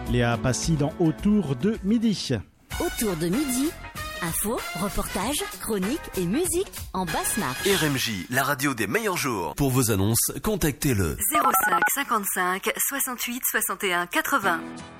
Léa Passy dans Autour de midi. Autour de midi, info, reportage, chronique et musique en Basse-Marche. RMJ, la radio des meilleurs jours. Pour vos annonces, contactez le 05 55 68 61 80.